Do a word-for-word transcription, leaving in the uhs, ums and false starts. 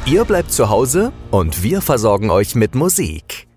Ihr bleibt zu Hause und wir versorgen euch mit Musik.